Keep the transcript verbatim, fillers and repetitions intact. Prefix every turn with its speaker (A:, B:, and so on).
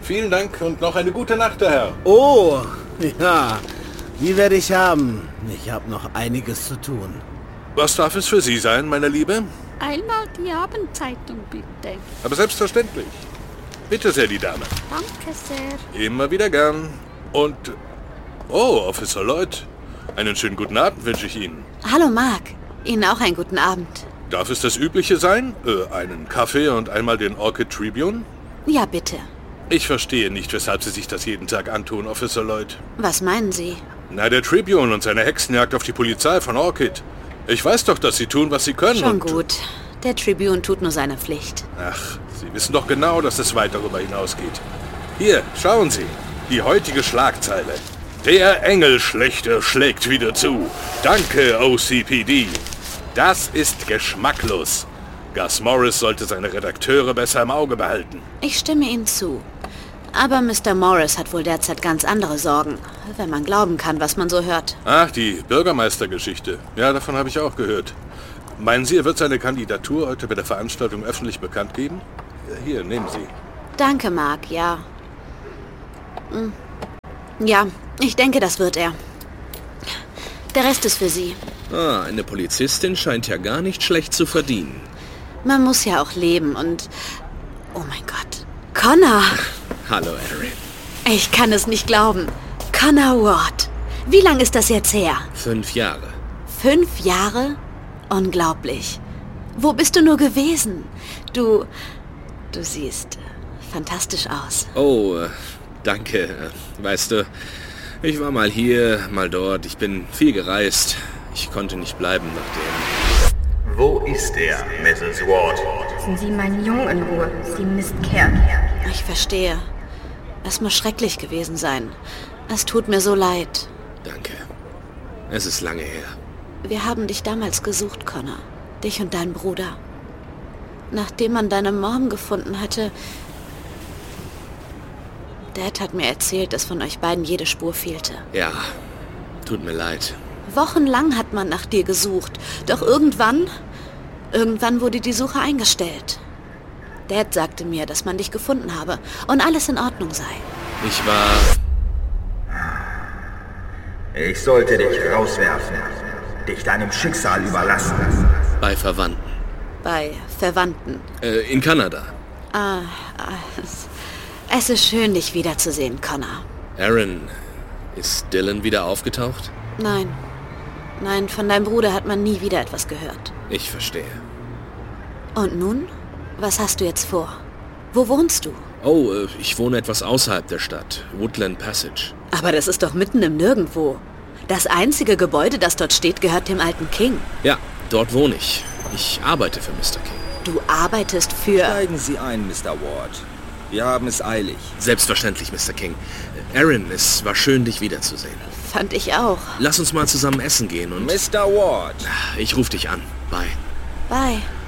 A: Vielen Dank und noch eine gute Nacht, der Herr.
B: Oh, ja. Die werde ich haben. Ich habe noch einiges zu tun.
A: Was darf es für Sie sein, meine Liebe?
C: Einmal die Abendzeitung, bitte.
A: Aber selbstverständlich. Bitte sehr, die Dame.
C: Danke sehr.
A: Immer wieder gern. Und... Oh, Officer Lloyd. Einen schönen guten Abend wünsche ich Ihnen.
D: Hallo, Mark. Ihnen auch einen guten Abend.
A: Darf es das Übliche sein? Äh, einen Kaffee und einmal den Orchid Tribune?
D: Ja, bitte.
A: Ich verstehe nicht, weshalb Sie sich das jeden Tag antun, Officer Lloyd.
D: Was meinen Sie?
A: Na, der Tribune und seine Hexenjagd auf die Polizei von Orchid. Ich weiß doch, dass Sie tun, was Sie können.
D: Schon
A: und
D: gut. Der Tribune tut nur seine Pflicht.
A: Ach, Sie wissen doch genau, dass es weit darüber hinausgeht. Hier, schauen Sie. Die heutige Schlagzeile. Der Engelschlechter schlägt wieder zu. Danke, O C P D. Das ist geschmacklos. Gus Morris sollte seine Redakteure besser im Auge behalten.
D: Ich stimme Ihnen zu. Aber Mister Morris hat wohl derzeit ganz andere Sorgen, wenn man glauben kann, was man so hört.
A: Ach, die Bürgermeistergeschichte. Ja, davon habe ich auch gehört. Meinen Sie, er wird seine Kandidatur heute bei der Veranstaltung öffentlich bekannt geben? Hier, nehmen Sie.
D: Danke, Mark, ja. Hm. Ja, ich denke, das wird er. Der Rest ist für Sie.
E: Ah, eine Polizistin scheint ja gar nicht schlecht zu verdienen.
D: Man muss ja auch leben und... Oh mein Gott. Connor!
E: Hallo, Erin.
D: Ich kann es nicht glauben. Connor Ward. Wie lang ist das jetzt her?
E: Fünf Jahre.
D: Fünf Jahre? Unglaublich. Wo bist du nur gewesen? Du... Du siehst fantastisch aus.
E: Oh, äh, danke. Weißt du, ich war mal hier, mal dort. Ich bin viel gereist. Ich konnte nicht bleiben nachdem...
F: Wo ist er, Misses Ward?
G: Lassen Sie meinen Jungen in Ruhe, Sie Mistkerl.
D: Ich verstehe. Es muss schrecklich gewesen sein. Es tut mir so leid.
E: Danke. Es ist lange her.
D: Wir haben dich damals gesucht, Connor. Dich und deinen Bruder. Nachdem man deine Mom gefunden hatte... Dad hat mir erzählt, dass von euch beiden jede Spur fehlte.
E: Ja, tut mir leid.
D: Wochenlang hat man nach dir gesucht. Doch irgendwann... Irgendwann wurde die Suche eingestellt. Dad sagte mir, dass man dich gefunden habe und alles in Ordnung sei.
E: Ich war...
F: Ich sollte dich rauswerfen. Dich deinem Schicksal überlassen.
E: Bei Verwandten.
D: Bei Verwandten.
E: Äh, in Kanada.
D: Ah, ah, es, es ist schön, dich wiederzusehen, Connor.
E: Erin, ist Dylan wieder aufgetaucht?
D: Nein. Nein, von deinem Bruder hat man nie wieder etwas gehört.
E: Ich verstehe.
D: Und nun? Was hast du jetzt vor? Wo wohnst du?
E: Oh, äh, ich wohne etwas außerhalb der Stadt. Woodland Passage.
D: Aber das ist doch mitten im Nirgendwo. Das einzige Gebäude, das dort steht, gehört dem alten King.
E: Ja, dort wohne ich. Ich arbeite für Mister King.
D: Du arbeitest für...
H: Steigen Sie ein, Mister Ward. Wir haben es eilig.
E: Selbstverständlich, Mister King. Erin, es war schön, dich wiederzusehen.
D: Fand ich auch.
E: Lass uns mal zusammen essen gehen und...
H: Mister Ward.
E: Ich ruf dich an. Bye.
D: Bye.